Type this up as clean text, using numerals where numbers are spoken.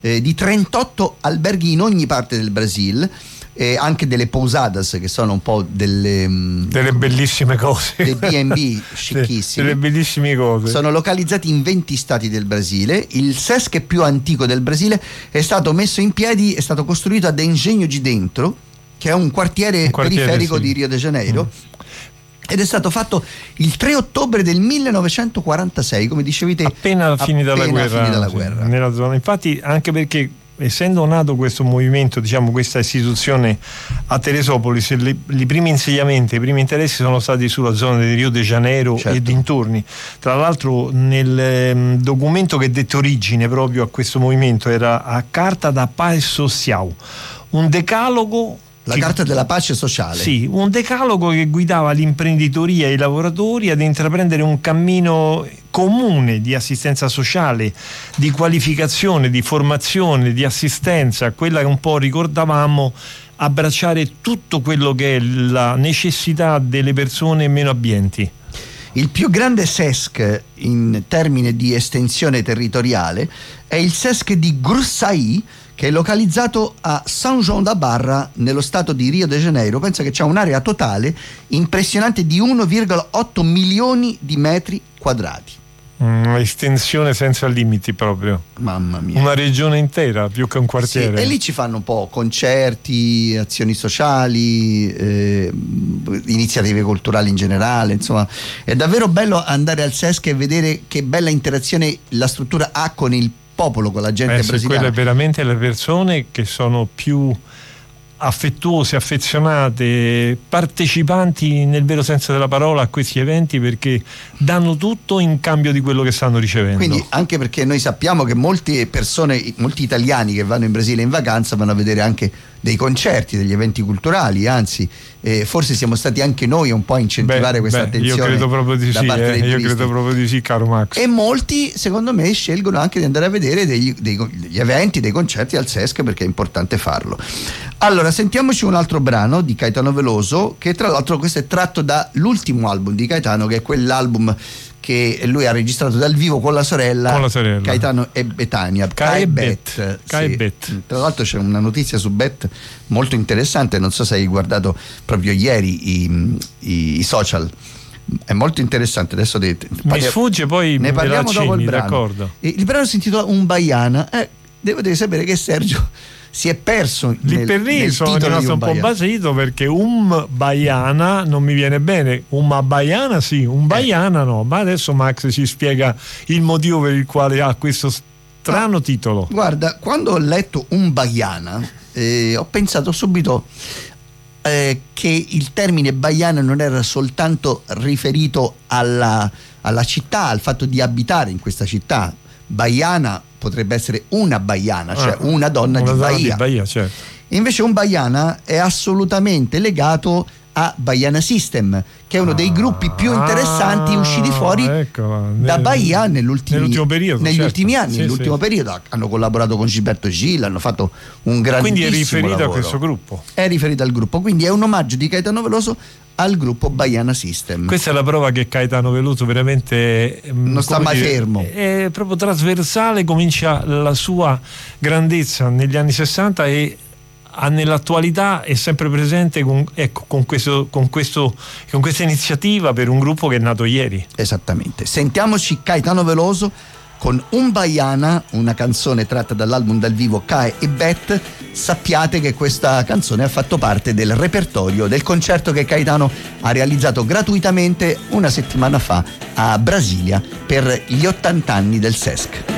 di 38 alberghi in ogni parte del Brasile, anche delle pousadas, che sono un po' delle bellissime cose, dei B&B scicchissimi, delle bellissime cose. Sono localizzati in 20 stati del Brasile. Il SESC più antico del Brasile è stato messo in piedi, è stato costruito ad Engenho de Dentro, che è un quartiere periferico di Rio de Janeiro, ed è stato fatto il 3 ottobre del 1946, come dicevi te, appena finita la guerra nella zona. Infatti, anche perché essendo nato questo movimento, diciamo questa istituzione a Teresópolis, i primi insediamenti, i primi interessi sono stati sulla zona di Rio de Janeiro, certo, e dintorni. Tra l'altro nel documento che dette origine proprio a questo movimento era a Carta da Paz Social, un decalogo. La carta della pace sociale. Sì, un decalogo che guidava l'imprenditoria e i lavoratori ad intraprendere un cammino comune di assistenza sociale, di qualificazione, di formazione, di assistenza, quella che un po' ricordavamo, abbracciare tutto quello che è la necessità delle persone meno abbienti. Il più grande SESC in termini di estensione territoriale è il SESC di Gruçaí, che è localizzato a São João da Barra, nello stato di Rio de Janeiro. Pensa che c'è un'area totale impressionante di 1,8 milioni di metri quadrati. Estensione senza limiti proprio. Mamma mia. Una regione intera più che un quartiere. Sì, e lì ci fanno un po' concerti, azioni sociali, iniziative culturali in generale. Insomma, è davvero bello andare al SESC e vedere che bella interazione la struttura ha con il popolo, con la gente brasiliana. Quelle veramente le persone che sono più affettuose, affezionate, partecipanti nel vero senso della parola a questi eventi, perché danno tutto in cambio di quello che stanno ricevendo. Quindi anche perché noi sappiamo che molte persone, molti italiani che vanno in Brasile in vacanza vanno a vedere anche dei concerti, degli eventi culturali, anzi forse siamo stati anti noi un po' a incentivare questa attenzione. Io credo proprio di sì, io credo proprio di sì, caro Max. E molti secondo me scelgono anche di andare a vedere degli eventi, dei concerti al SESC, perché è importante farlo. Allora, sentiamoci un altro brano di Caetano Veloso, che tra l'altro questo è tratto dall'ultimo album di Caetano, che è quell'album che lui ha registrato dal vivo con la sorella, Caetano e Betania, Kai Bet. Tra l'altro c'è una notizia su Bet molto interessante, non so se hai guardato proprio ieri i social, è molto interessante. Adesso mi sfugge, poi ne parliamo dopo il brano. D'accordo. Il brano si intitola Umbaiana. Devo sapere che Sergio si è perso lì per lì, sono rimasto un po' basito, perché Baiana non mi viene bene. Baiana sì, Baiana no, ma adesso Max ci spiega il motivo per il quale ha questo strano titolo. Guarda, quando ho letto Baiana ho pensato subito che il termine Baiana non era soltanto riferito alla città, al fatto di abitare in questa città. Baiana potrebbe essere una baiana, cioè una donna di Bahia. Certo. Invece Baiana è assolutamente legato a Baiana System, che è uno dei gruppi più interessanti usciti fuori da Bahia nell'ultimo periodo, negli ultimi anni. Nell'ultimo periodo hanno collaborato con Gilberto Gil, hanno fatto un grandissimo quindi è riferito lavoro. A questo gruppo, è riferito al gruppo, quindi è un omaggio di Caetano Veloso al gruppo Baiana System. Questa è la prova che Caetano Veloso veramente non sta mai fermo, è proprio trasversale, comincia la sua grandezza negli anni 60 e nell'attualità è sempre presente con questa iniziativa per un gruppo che è nato ieri. Esattamente. Sentiamoci Caetano Veloso con Baiana, una canzone tratta dall'album dal vivo Kai e Bet. Sappiate che questa canzone ha fatto parte del repertorio del concerto che Caetano ha realizzato gratuitamente una settimana fa a Brasilia per gli 80 anni del SESC.